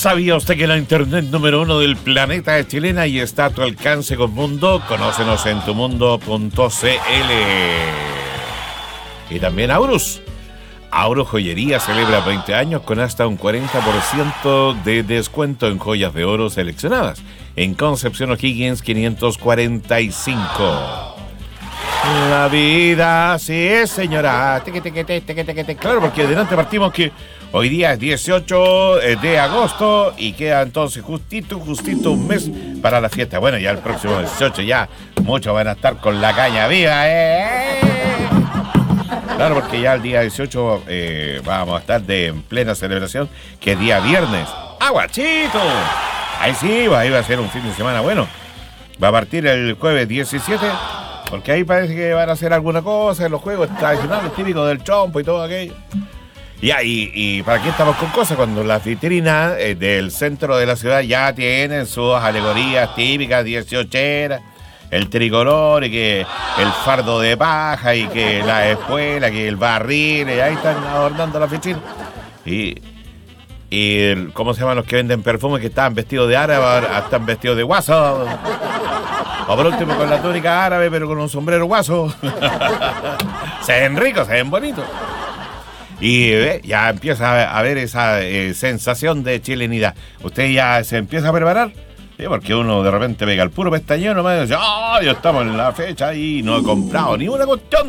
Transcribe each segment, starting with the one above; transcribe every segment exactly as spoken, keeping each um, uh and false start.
¿Sabía usted que la internet número uno del planeta es chilena y está a tu alcance con Mundo? Conócenos en tumundo punto c l. Y también Aurus. Aurus Joyería celebra veinte años con hasta un cuarenta por ciento de descuento en joyas de oro seleccionadas. En Concepción O'Higgins quinientos cuarenta y cinco. La vida, sí, señora. Teque, teque, teque, teque, teque, teque. Claro, porque adelante partimos que hoy día es dieciocho de agosto y queda entonces justito, justito un mes para la fiesta. Bueno, ya el próximo dieciocho ya muchos van a estar con la caña viva, ¿eh? Claro, porque ya el día dieciocho eh, vamos a estar de en plena celebración, que es día viernes. ¡Aguachito! Ahí sí, ahí va a ser un fin de semana bueno. Va a partir el jueves diecisiete, porque ahí parece que van a hacer alguna cosa en los juegos tradicionales típicos del chompo y todo aquello. Ya, y, y ¿para qué estamos con cosas? Cuando las vitrinas eh, del centro de la ciudad ya tienen sus alegorías típicas dieciocheras, el tricolor y que el fardo de paja y que la espuela, que el barril, y ahí están adornando la vitrina. Y, y el, ¿cómo se llaman los que venden perfumes que estaban vestidos de árabe, ahora están vestidos de guaso? O por último con la túnica árabe pero con un sombrero guaso. Se ven ricos, se ven bonitos. Y eh, ya empieza a haber esa eh, sensación de chilenidad. ¿Usted ya se empieza a preparar? Sí, porque uno de repente pega el puro pestañeo nomás y dice, ¡ah, ya estamos en la fecha y no he comprado ni una cuestión!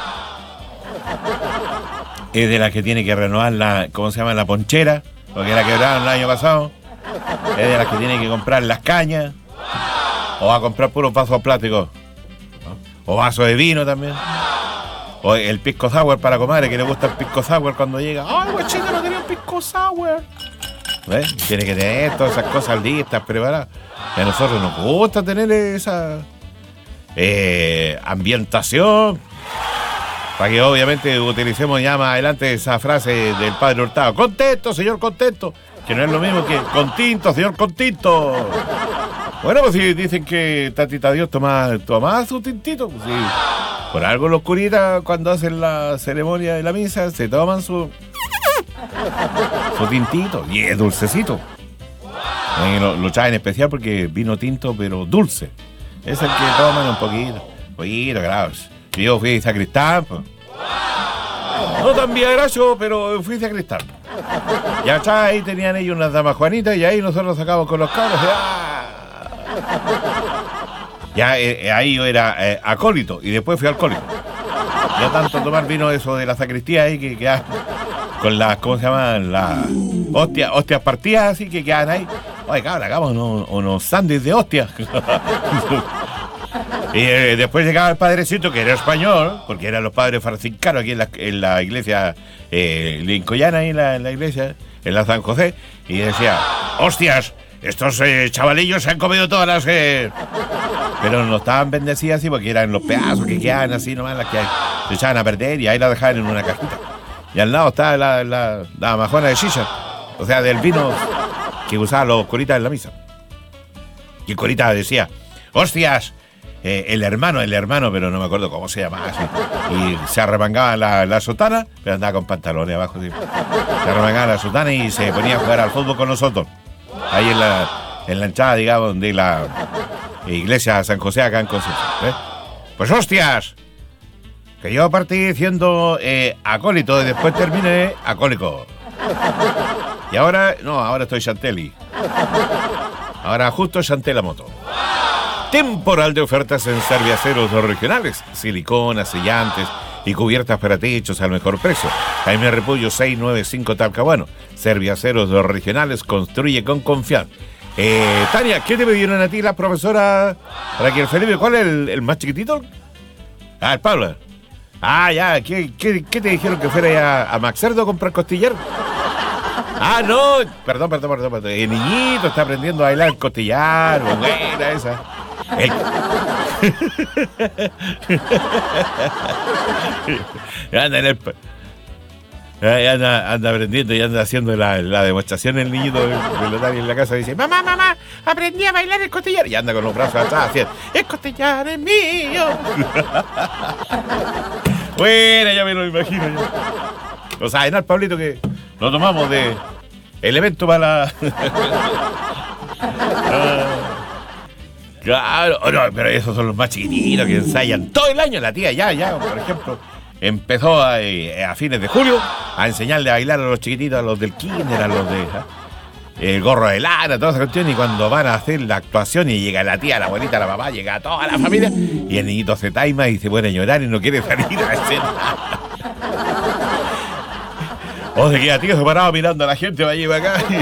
Es de la que tiene que renovar la, ¿cómo se llama? La ponchera, porque la quebraron el año pasado. Es de las que tiene que comprar las cañas. O va a comprar puros vasos plásticos. O vasos de vino también. O el pisco sour para comadre, que le gusta el pisco sour cuando llega. ¡Ay, guachita, no tenía un pisco sour! ¿Ves? Tiene que tener todas esas cosas listas, preparadas. Y a nosotros nos gusta tener esa eh, ambientación. Para que obviamente utilicemos ya más adelante esa frase del padre Hurtado. ¡Contento, señor contento! Que no es lo mismo que continto, señor continto. Bueno, pues si dicen que Tatita Dios toma, toma su tintito, pues sí. Por algo los curitas cuando hacen la ceremonia de la misa se toman su su tintito y es dulcecito. Eh, lo, lo traen especial porque vino tinto pero dulce. Es el que toman un poquito, un poquito, claro. Yo fui sacristán, pues. No tan viagracho, pero fui sacristán. Y atrás ahí tenían ellos unas damas juanitas y ahí nosotros sacamos con los cabros. ¡Ah! Ya eh, ahí yo era eh, acólito y después fui alcohólico. Ya tanto tomar vino eso de la sacristía ahí que quedan con las, ¿cómo se llaman? Las hostias, hostias partidas así que quedan ahí. Oye, cabrón, hagamos unos, unos sándwiches de hostias. Y eh, después llegaba el padrecito, que era español, porque eran los padres franciscanos aquí en la, en la iglesia eh, lincolnana, ahí en la, en la iglesia, en la San José, y decía, hostias, estos eh, chavalillos se han comido todas las... Eh... Pero no estaban bendecidas así porque eran los pedazos que quedaban así nomás, las que se echaban a perder y ahí las dejaban en una cajita. Y al lado estaba la, la, la majona de shisha, o sea, del vino que usaban los curitas en la misa. Y el curita decía, hostias, eh, el hermano, el hermano, pero no me acuerdo cómo se llamaba así. Y se arremangaba la, la sotana, pero andaba con pantalones abajo. Así. Se arremangaba la sotana y se ponía a jugar al fútbol con nosotros. Ahí en la, en la entrada, digamos, de la iglesia San José acá en Concepción. ¿Eh? Pues hostias, que yo partí siendo eh, acólito y después terminé acólico. Y ahora, no, ahora estoy Chantelli. Ahora justo Chanté la moto. Temporal de ofertas en Serviaceros regionales, siliconas, sellantes y cubiertas para techos al mejor precio. Jaime Repullo seiscientos noventa y cinco Talcahuano. Serviaceros regionales, construye con confianza. Eh, Tania, ¿qué te pidieron a ti la profesora Raquel Felipe? ¿Cuál es el, el más chiquitito? Ah, el Pablo. Ah, ya, ¿qué, qué, qué te dijeron que fuera a, a Maxerdo a comprar costillar? Ah, no, perdón, perdón, perdón, perdón. El niñito está aprendiendo a bailar el costillar, buena esa. El... anda, en el... anda, anda aprendiendo y anda haciendo la, la demostración el niñito del notario en la casa. Dice, mamá, mamá, aprendí a bailar el costillar. Y anda con los brazos atrás haciendo, el costillar es mío. Bueno, ya me lo imagino. Ya. O sea, en el Pablito que lo tomamos de, elemento para la... ah, claro, oh, no, pero esos son los más chiquititos que ensayan todo el año. La tía ya, ya, por ejemplo, empezó a, a fines de julio a enseñarle a bailar a los chiquititos, a los del kinder, a los de... ¿eh? El gorro de lana, toda esa cuestión, y cuando van a hacer la actuación y llega la tía, la abuelita, la mamá, llega toda la familia, y el niñito se taima y se pone a llorar y no quiere salir a la escena. O se queda tío separado mirando a la gente, va allí para acá.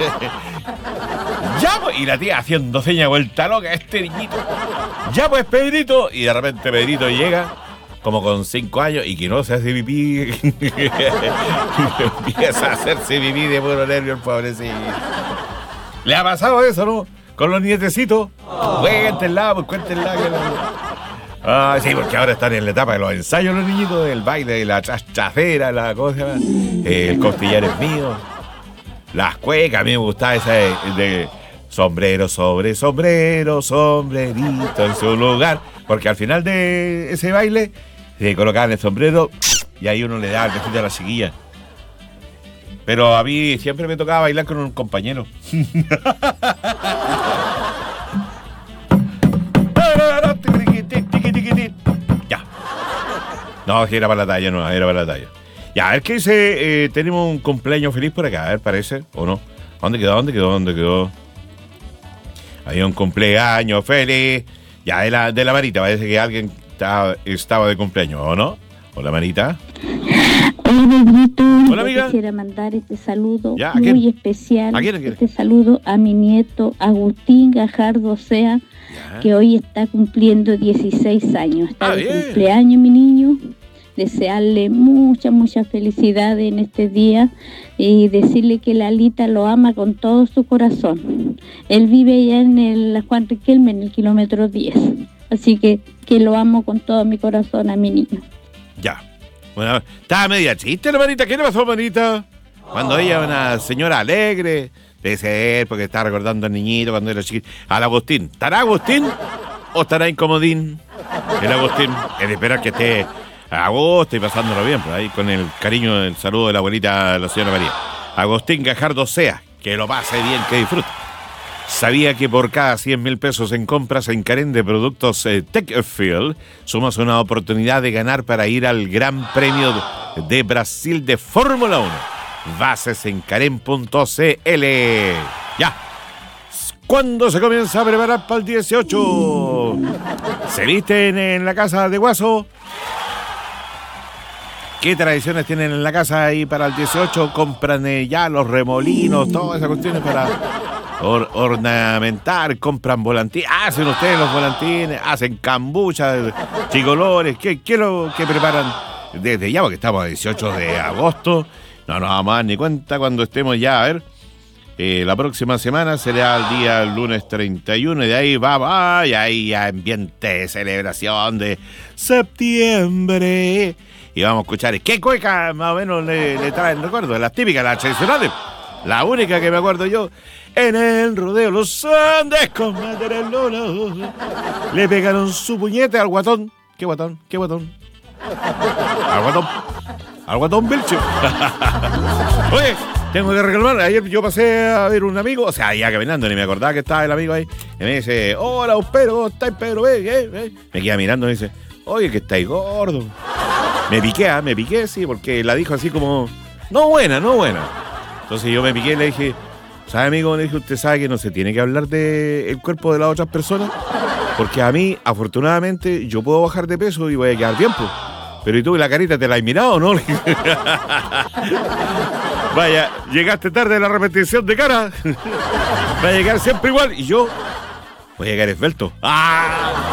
Ya, pues, y la tía haciendo seña vuelta loca, este niñito. Ya, pues, Pedrito, y de repente Pedrito llega, como con cinco años, y que no se hace pipí. Empieza a hacerse pipí de puro nervio el pobrecito. ¿Le ha pasado eso, no? Con los nietecitos. Oh. Cuéntenla, pues cuéntenla. Que la... Ah, sí, porque ahora están en la etapa de los ensayos los niñitos, del baile, la chachacera, la cosa, el costillar es mío. Las cuecas, a mí me gustaba esa de, de sombrero sobre sombrero, sombrerito en su lugar. Porque al final de ese baile se colocaban el sombrero y ahí uno le daba el besito a la chiquilla. Pero a mí siempre me tocaba bailar con un compañero. Ya. No, que era para la talla, no, era para la talla. Ya, a ver qué dice, eh, tenemos un cumpleaños feliz por acá, a ver, parece, ¿o no? ¿Dónde quedó? ¿Dónde quedó? ¿Dónde quedó? Había un cumpleaños feliz. Ya, de la, de la Marita, parece que alguien está, estaba de cumpleaños, ¿o no? Hola, Marita. Hola, Pedrito. Hola, amiga. Quisiera mandar este saludo ya, muy especial. ¿A quién, a quién? Este saludo a mi nieto Agustín Gajardo Sea, ya. Que hoy está cumpliendo dieciséis años. Está ah, de bien. Cumpleaños, mi niño. Desearle muchas, muchas felicidades en este día y decirle que Lalita lo ama con todo su corazón. Él vive allá en el Juan Riquelme, en el kilómetro diez. Así que, que lo amo con todo mi corazón a mi niño. Ya. Bueno, estaba media chiste la Marita. ¿Qué le pasó, Marita? Cuando ella era una señora alegre, de ser, porque estaba recordando al niñito cuando era chiquito. Al Agustín. ¿Estará Agustín o estará incomodín? El Agustín. Es de esperar que esté a agosto y pasándolo bien, pues ahí con el cariño, el saludo de la abuelita, la señora María. Agustín Gajardo Sea, que lo pase bien, que disfrute. ¿Sabía que por cada cien mil pesos en compras en Carén de productos eh, Techfield sumas una oportunidad de ganar para ir al Gran Premio de Brasil de Fórmula uno? Bases en Carén punto c l. Ya. ¿Cuándo se comienza a preparar para el dieciocho? ¿Se visten en la casa de Guaso? ¿Qué tradiciones tienen en la casa ahí para el dieciocho? Compran eh, ya los remolinos, todas esas cuestiones para or- ornamentar, compran volantines, hacen ustedes los volantines, hacen cambuchas, chicolores, ¿qué, qué es lo que preparan desde ya? Porque estamos a dieciocho de agosto, no nos vamos a dar ni cuenta cuando estemos ya, a ver, eh, la próxima semana será el día lunes treinta y uno y de ahí va, va, y ahí ya ambiente de celebración de septiembre. Y vamos a escuchar qué cueca más o menos le, le traen recuerdo, las típicas, las tradicionales. La única que me acuerdo yo, en el rodeo los Andes con Madre Lola le pegaron su puñete al guatón. ¿Qué guatón? ¿Qué guatón? Al guatón. Al guatón Vilche. Oye, tengo que reclamar. Ayer yo pasé a ver un amigo, o sea, ya caminando, ni me acordaba que estaba el amigo ahí. Y me dice, hola, Pedro, ¿cómo estás, Pedro? Ve, eh, eh. Me queda mirando y me dice, oye, que estáis gordo. Me piqué, ¿eh? me piqué, sí, porque la dijo así como, no buena, no buena. Entonces yo me piqué y le dije, ¿sabe, amigo? Le dije, usted sabe que no se tiene que hablar del cuerpo de las otras personas, porque a mí, afortunadamente, yo puedo bajar de peso y voy a quedar bien, pues. Pero ¿y tú, la carita, te la has mirado o no? Vaya, llegaste tarde a la repetición de cara. Va a llegar siempre igual y yo voy a llegar esbelto. ¡Ah!